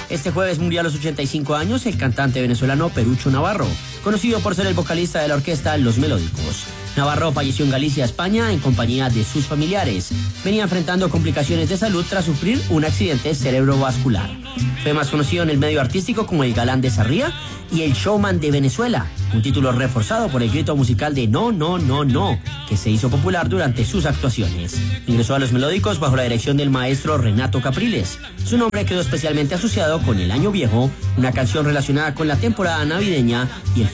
Este jueves murió a los 85 años el cantante venezolano Perucho Navarro, conocido por ser el vocalista de la orquesta Los Melódicos. Navarro falleció en Galicia, España, en compañía de sus familiares. Venía enfrentando complicaciones de salud tras sufrir un accidente cerebrovascular. Fue más conocido en el medio artístico como el galán de Sarría y el showman de Venezuela, un título reforzado por el grito musical de "no, no, no, no", que se hizo popular durante sus actuaciones. Ingresó a Los Melódicos bajo la dirección del maestro Renato Capriles. Su nombre quedó especialmente asociado con El Año Viejo, una canción relacionada con la temporada navideña y el